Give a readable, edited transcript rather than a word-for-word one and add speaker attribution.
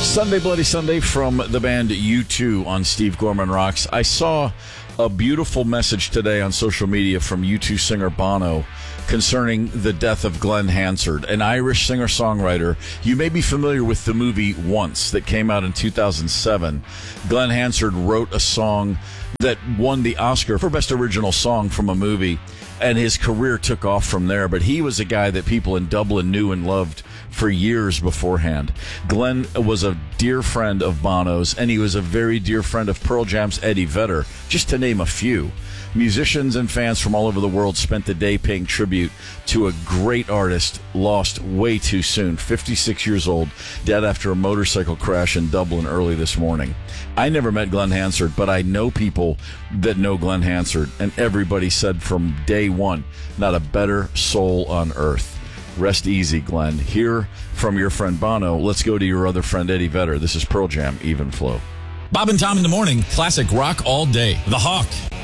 Speaker 1: Sunday, Bloody Sunday from the band U2 on Steve Gorman Rocks. I saw a beautiful message today on social media from U2 singer Bono concerning the death of Glenn Hansard, an Irish singer-songwriter. You may be familiar with the movie Once that came out in 2007. Glenn Hansard wrote a song that won the Oscar for Best Original Song from a movie, and his career took off from there. But he was a guy that people in Dublin knew and loved for years beforehand. Glenn was a dear friend of Bono's, and he was a very dear friend of Pearl Jam's Eddie Vedder, just to name a few. Musicians and fans from all over the world spent the day paying tribute to a great artist lost way too soon, 56 years old, dead after a motorcycle crash in Dublin early this morning. I never met Glenn Hansard, but I know people that know Glenn Hansard, and everybody said from day one, not a better soul on earth. Rest easy, Glenn. Hear from your friend Bono. Let's go to your other friend Eddie Vedder. This is Pearl Jam, Even Flow.
Speaker 2: Bob and Tom in the morning, classic rock all day. The Hawk.